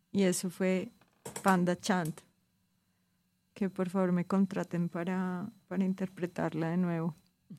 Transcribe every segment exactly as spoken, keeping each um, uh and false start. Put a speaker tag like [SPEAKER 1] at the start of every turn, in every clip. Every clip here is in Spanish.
[SPEAKER 1] y eso fue Panda Chant, que por favor me contraten para, para interpretarla de nuevo.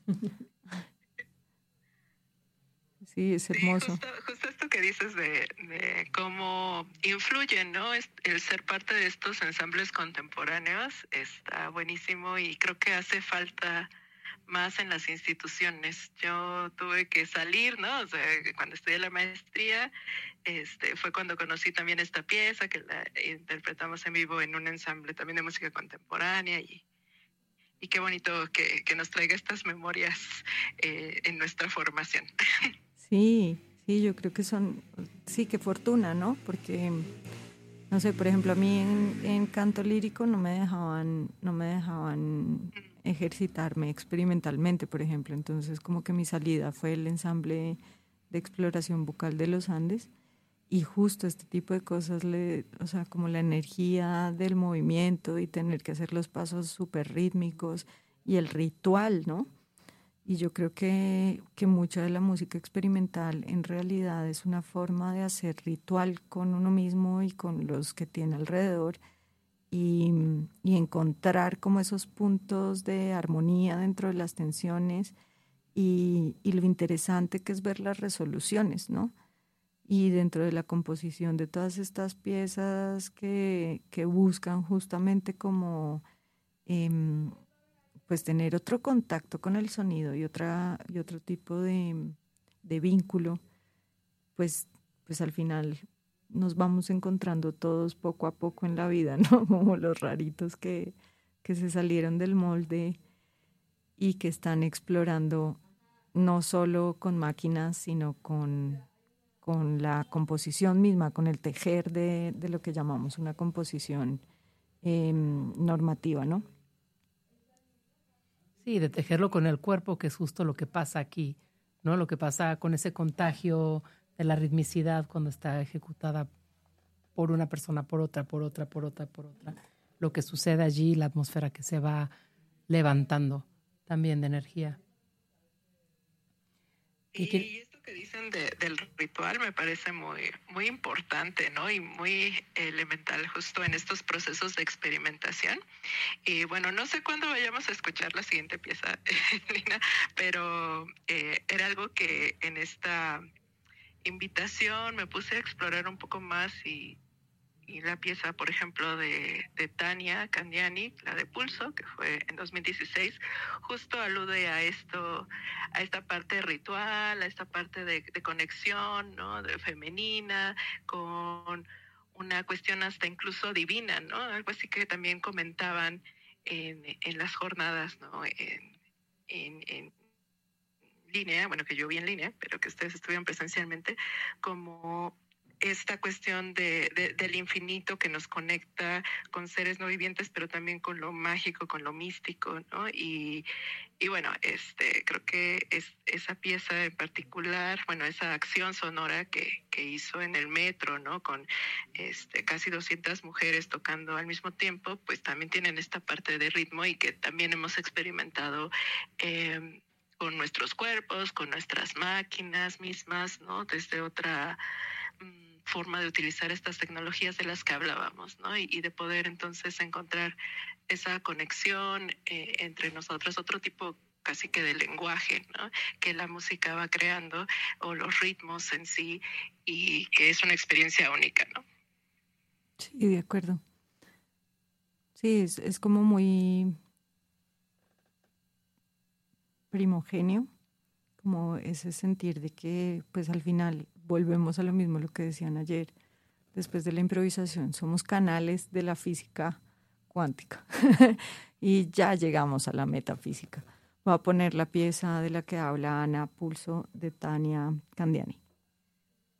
[SPEAKER 1] Sí, es hermoso.
[SPEAKER 2] Sí, justo, justo esto que dices de, de cómo influye, ¿no? Es- El ser parte de estos ensambles contemporáneos está buenísimo y creo que hace falta más en las instituciones. Yo tuve que salir, ¿no? O sea, cuando estudié la maestría, este, fue cuando conocí también esta pieza que la interpretamos en vivo en un ensamble también de música contemporánea y, y qué bonito que, que nos traiga estas memorias eh, en nuestra formación.
[SPEAKER 1] Sí, sí, yo creo que son, sí, qué fortuna, ¿no? Porque, no sé, por ejemplo, a mí en, en canto lírico no me dejaban, no me dejaban ejercitarme experimentalmente, por ejemplo. Entonces, como que mi salida fue el ensamble de exploración vocal de los Andes y justo este tipo de cosas, le, o sea, como la energía del movimiento y tener que hacer los pasos súper rítmicos y el ritual, ¿no? Y yo creo que, que mucha de la música experimental en realidad es una forma de hacer ritual con uno mismo y con los que tiene alrededor y, y encontrar como esos puntos de armonía dentro de las tensiones y, y lo interesante que es ver las resoluciones, ¿no? Y dentro de la composición de todas estas piezas que, que buscan justamente como em, pues tener otro contacto con el sonido y otra y otro tipo de, de vínculo, pues, pues al final nos vamos encontrando todos poco a poco en la vida, ¿no? Como los raritos que, que se salieron del molde y que están explorando no solo con máquinas, sino con, con la composición misma, con el tejer de, de lo que llamamos una composición eh, normativa, ¿no?
[SPEAKER 3] Sí, de tejerlo con el cuerpo, que es justo lo que pasa aquí, ¿no? Lo que pasa con ese contagio de la ritmicidad cuando está ejecutada por una persona, por otra, por otra, por otra, por otra. Lo que sucede allí, la atmósfera que se va levantando también de energía.
[SPEAKER 2] Y, y esto que dicen de, del ritual me parece muy, muy importante, ¿no? Y muy elemental justo en estos procesos de experimentación. Y bueno, no sé cuándo vayamos a escuchar la siguiente pieza, Lina, pero eh, era algo que en esta invitación me puse a explorar un poco más y y la pieza, por ejemplo, de, de Tania Candiani, la de Pulso, que fue en dos mil dieciséis, justo alude a esto, a esta parte ritual, a esta parte de, de conexión, ¿no? De femenina, con una cuestión hasta incluso divina, ¿no? Algo así que también comentaban en, en las jornadas, ¿no? En, en, en línea, bueno, que yo vi en línea, pero que ustedes estuvieron presencialmente, como esta cuestión de, de, del infinito que nos conecta con seres no vivientes, pero también con lo mágico, con lo místico, ¿no? Y, y bueno, este, creo que es, esa pieza en particular, bueno, esa acción sonora que, que hizo en el metro, ¿no? Con este, casi doscientas mujeres tocando al mismo tiempo, pues también tienen esta parte de ritmo y que también hemos experimentado eh, con nuestros cuerpos, con nuestras máquinas mismas, ¿no? Desde otra um, forma de utilizar estas tecnologías de las que hablábamos, ¿no? Y, y de poder entonces encontrar esa conexión eh, entre nosotros, otro tipo casi que de lenguaje, ¿no? Que la música va creando, o los ritmos en sí, y que es una experiencia única, ¿no?
[SPEAKER 1] Sí, de acuerdo. Sí, es, es como muy primogenio, como ese sentir de que pues al final volvemos a lo mismo, lo que decían ayer, después de la improvisación, somos canales de la física cuántica y ya llegamos a la metafísica. Voy a poner la pieza de la que habla Ana, Pulso, de Tania Candiani.